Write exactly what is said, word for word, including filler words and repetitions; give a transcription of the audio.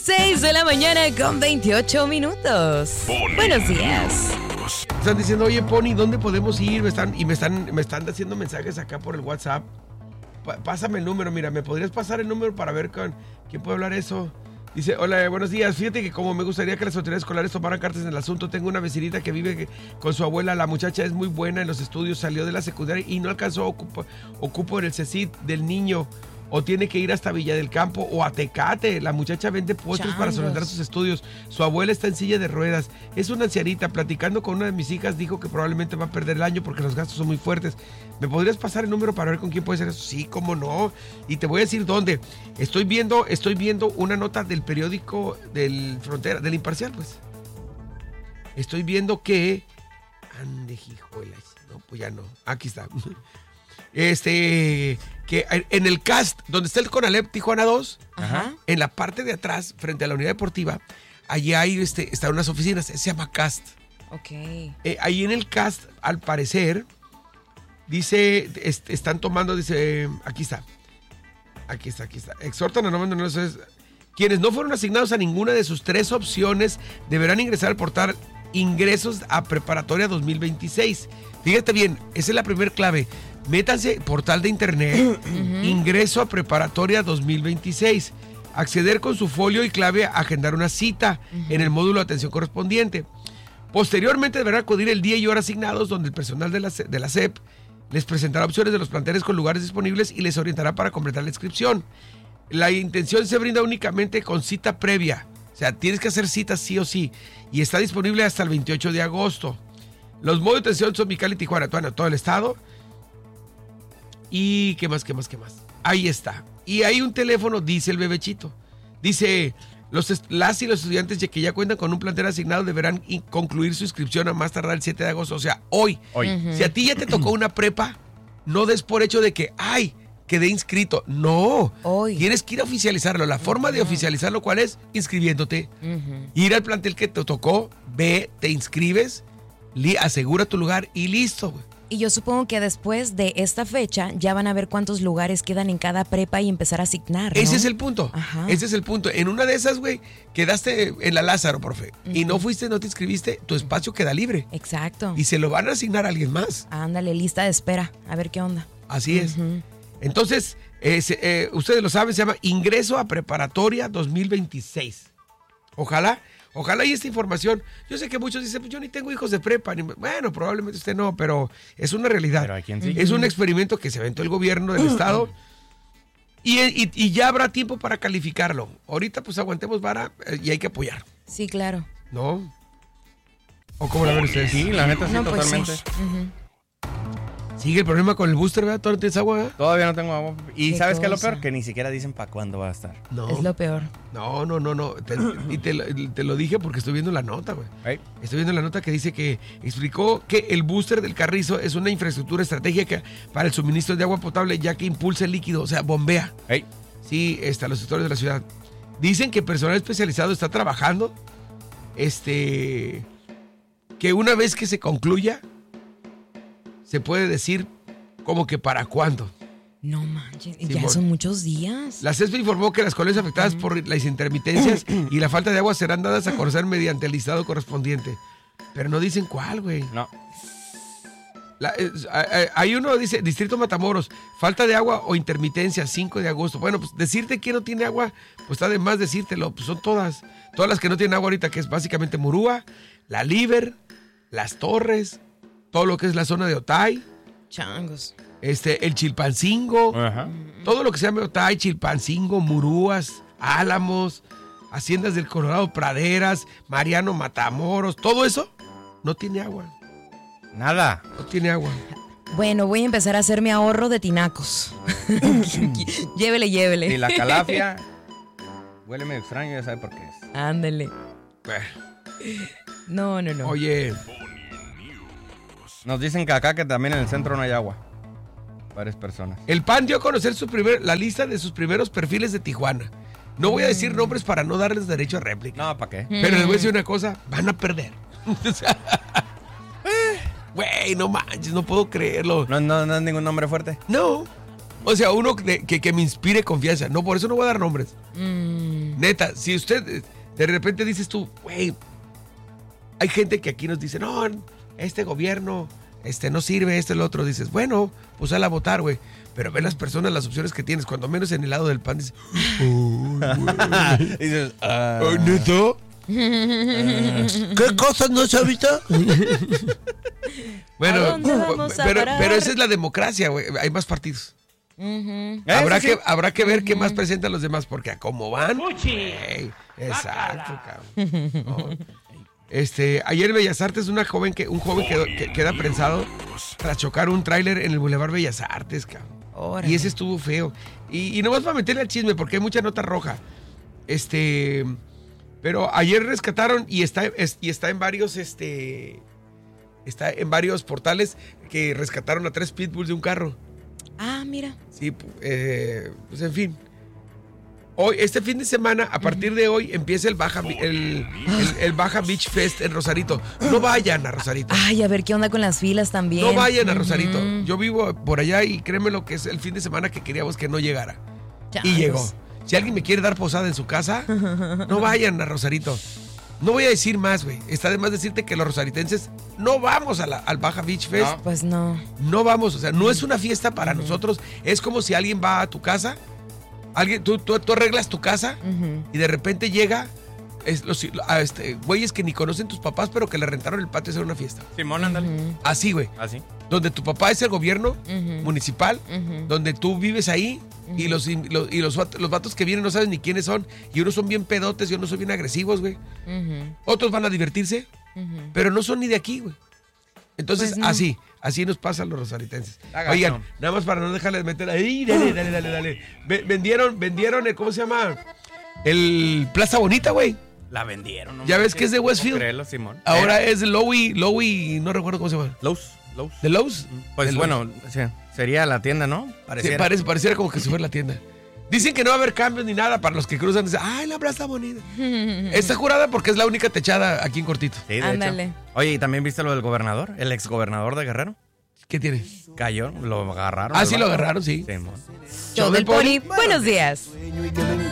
seis de la mañana con veintiocho minutos. Pony Buenos días. Están diciendo, oye, Pony, ¿dónde podemos ir? Me están, y me están, me están haciendo mensajes acá por el WhatsApp. Pa- pásame el número, mira, ¿me podrías pasar el número para ver con quién puede hablar eso? Dice, hola, buenos días. Fíjate que como me gustaría que las autoridades escolares tomaran cartas en el asunto, tengo una vecinita que vive con su abuela. La muchacha es muy buena en los estudios, salió de la secundaria y no alcanzó ocupo, ocupo en el C E C I D del niño. O tiene que ir hasta Villa del Campo o a Tecate. La muchacha vende postres para solventar sus estudios. Su abuela está en silla de ruedas. Es una ancianita. Platicando con una de mis hijas, dijo que probablemente va a perder el año porque los gastos son muy fuertes. ¿Me podrías pasar el número para ver con quién puede ser eso? Sí, cómo no. Y te voy a decir dónde. Estoy viendo, estoy viendo una nota del periódico del Frontera, del Imparcial, pues. Estoy viendo que... Ande, hijuelas. No, pues ya no. Aquí está. Este... que en el cast, donde está el Conalep Tijuana dos, Ajá. en la parte de atrás, frente a la unidad deportiva, allí hay, este, están unas oficinas, se llama cast. Ok. Eh, ahí en el cast, al parecer, dice, est- están tomando, dice, aquí está, aquí está, aquí está. Exhortan a no abandonar los... Quienes no fueron asignados a ninguna de sus tres opciones deberán ingresar al portal Ingresos a Preparatoria dos mil veintiséis. Fíjate bien, esa es la primera clave. Métanse, portal de internet, uh-huh. Ingreso a Preparatoria dos mil veintiséis. Acceder con su folio y clave a agendar una cita uh-huh. en el módulo de atención correspondiente. Posteriormente deberán acudir el día y hora asignados, donde el personal de la, de la S E P les presentará opciones de los planteles con lugares disponibles y les orientará para completar la inscripción. La intención se brinda únicamente con cita previa. O sea, tienes que hacer cita sí o sí. Y está disponible hasta el veintiocho de agosto. Los modos de atención son Mexicali, Tijuana, bueno, todo el estado. Y qué más, qué más, qué más. Ahí está. Y hay un teléfono, dice el bebechito. Dice, los, las y los estudiantes que ya cuentan con un plantel asignado deberán in- concluir su inscripción a más tardar el siete de agosto. O sea, hoy. Hoy. Uh-huh. Si a ti ya te tocó una prepa, no des por hecho de que, ay, quedé inscrito. No. Hoy. Tienes que ir a oficializarlo. La forma uh-huh. de oficializarlo, ¿cuál es? Inscribiéndote. Uh-huh. Ir al plantel que te tocó, ve, te inscribes, li- asegura tu lugar y listo, güey. Y yo supongo que después de esta fecha ya van a ver cuántos lugares quedan en cada prepa y empezar a asignar, ¿no? Ese es el punto. Ajá. Ese es el punto. En una de esas, güey, quedaste en la Lázaro, profe, uh-huh. y no fuiste, no te inscribiste, tu espacio queda libre. Exacto. Y se lo van a asignar a alguien más. Ándale, lista de espera. A ver qué onda. Así es. Uh-huh. Entonces, eh, se, eh, ustedes lo saben, se llama Ingreso a Preparatoria dos mil veintiséis. Ojalá, ojalá y esta información. Yo sé que muchos dicen, pues yo ni tengo hijos de prepa. Ni, bueno, probablemente usted no, pero es una realidad. Pero hay quien sí. Es un experimento que se aventó el gobierno del estado y, y, y ya habrá tiempo para calificarlo. Ahorita pues aguantemos vara eh, y hay que apoyar, Sí, claro. ¿no? ¿O cómo la ven ustedes? Sí, la neta sí, No, pues totalmente. sí. Uh-huh. Sigue el problema con el booster, ¿verdad? ¿Todavía no tienes agua? ¿Eh? Todavía no tengo agua. ¿Y Qué sabes qué es lo cosa. peor? Que ni siquiera dicen para cuándo va a estar. No. Es lo peor. No, no, no, no. Te, y te, lo- te lo dije porque estoy viendo la nota, güey. ¿Eh? Estoy viendo la nota que dice que explicó que el booster del Carrizo es una infraestructura estratégica para el suministro de agua potable, ya que impulsa el líquido, o sea, bombea. ¿Eh? Sí, está, los sectores de la ciudad. Dicen que personal especializado está trabajando. Este. Que una vez que se concluya, se puede decir como que para cuándo. No manches, Sí, ya bueno. son muchos días. La C E S P informó que las colonias afectadas uh-huh. por las intermitencias y la falta de agua serán dadas a conocer mediante el listado correspondiente. Pero no dicen cuál, güey. No. La, eh, eh, hay uno dice, Distrito Matamoros, falta de agua o intermitencia, cinco de agosto. Bueno, pues decirte quién no tiene agua, pues está de más decírtelo. Pues son todas, todas las que no tienen agua ahorita, que es básicamente Murúa, La Liber, Las Torres, todo lo que es la zona de Otay, Changos. este, el Chilpancingo, Ajá. todo lo que se llama Otay, Chilpancingo, Murúas, Álamos, Haciendas del Colorado, Praderas, Mariano Matamoros, todo eso no tiene agua. Nada. No tiene agua. Bueno, voy a empezar a hacer mi ahorro de tinacos. Llévele, llévele. Y la calafia huele medio extraño, ya sabe por qué es. Ándale. No, no, no. Oye, Nos dicen que acá que también en el centro no hay agua. Varias personas. el P A N dio a conocer su primer, la lista de sus primeros perfiles de Tijuana. No voy a decir nombres para no darles derecho a réplica. No, ¿para qué? Pero les voy a decir una cosa, van a perder. O sea, güey, no manches, no puedo creerlo. No, no, no es ningún nombre fuerte. No. O sea, uno que, que, que me inspire confianza. No, por eso no voy a dar nombres. Mm. Neta, si usted de repente dices tú, güey, hay gente que aquí nos dice, no, este gobierno este no sirve, este el otro. Dices, bueno, pues sal a votar, güey. Pero ve las personas, las opciones que tienes. Cuando menos en el lado del pan dices, oh, dices, ah, oh, ¿neto? ¿Qué cosas no sabita? Bueno, ¿A dónde vamos a pero, parar? pero esa es la democracia, güey. Hay más partidos. Uh-huh. Habrá, sí, que, sí. habrá que ver qué más presentan los demás, porque a cómo van. Ey, exacto, cabrón. No. Este, ayer en Bellas Artes una joven que, un joven quedó, que, queda prensado tras chocar un tráiler en el Boulevard Bellas Artes, cabrón. Órale. Y ese estuvo feo. Y, y nomás para meterle al chisme, porque hay mucha nota roja. Este, pero ayer rescataron y está, es, y está en varios, este, está en varios portales que rescataron a tres pitbulls de un carro. Ah, mira. Sí, eh, pues en fin. Hoy, este fin de semana, a partir de hoy, empieza el Baja, el, el, el Baja Beach Fest en Rosarito. No vayan a Rosarito. Ay, a ver qué onda con las filas también. No vayan a Rosarito. Uh-huh. Yo vivo por allá y créeme lo que es el fin de semana que queríamos que no llegara. Changos. Y llegó. Si alguien me quiere dar posada en su casa, no vayan a Rosarito. No voy a decir más, güey. Está de más decirte que los rosaritenses no vamos a la, al Baja Beach Fest. No. Pues no. No vamos, o sea, no es una fiesta para uh-huh. nosotros. Es como si alguien va a tu casa, alguien, tú, tú, tú arreglas tu casa Uh-huh. y de repente llega es, los, a este, güeyes que ni conocen tus papás, pero que le rentaron el patio a hacer una fiesta. Simón, ándale. Uh-huh. Así, güey. Así. Donde tu papá es el gobierno Uh-huh. municipal, Uh-huh. donde tú vives ahí y, los, y, los, y los, los vatos que vienen no sabes ni quiénes son. Y unos son bien pedotes y unos son bien agresivos, güey. Uh-huh. Otros van a divertirse, Uh-huh. pero no son ni de aquí, güey. Entonces, Pues no. así, así nos pasa a los rosaritenses. Está Oigan, gacho. nada más para no dejarles meter ahí, dale, dale, dale, dale. Ve- Vendieron, vendieron, el, ¿cómo se llama? El Plaza Bonita, güey. La vendieron. ¿no? Ya ves que es de ¿Cómo Westfield. creerlo, Simón? Ahora Era es Lowy, Lowy, no recuerdo cómo se llama. Lowe's. Lowe's. ¿De Lowe's? Pues De bueno, Lowe's. sí, sería la tienda, ¿no? Sí, Pareciera. parece, pareciera como que se fue la tienda. Dicen que no va a haber cambios ni nada para los que cruzan. Dicen, ay, la Plaza Bonita. Está jurada porque es la única techada aquí en Cortito. Sí, de Ándale. hecho. Oye, ¿y también viste lo del gobernador? El exgobernador de Guerrero. ¿Qué tiene? Cayó, lo agarraron. Ah, al sí, lo vato. agarraron, sí. Simón. Show del Pony. Buenos días.